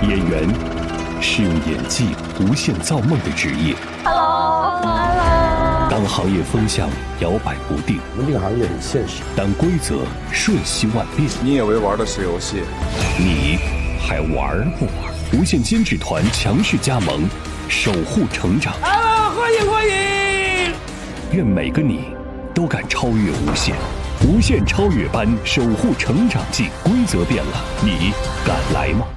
演员是用演技无限造梦的职业。 Hello。 当行业风向摇摆不定， 我们这个行业很现实。 当规则瞬息万变， 你以为玩的是游戏？ 你还玩不玩？无限监制团强势加盟，守护成长。 欢迎欢迎！ 愿每个你都敢超越无限，无限超越班守护成长记，规则变了，你敢来吗？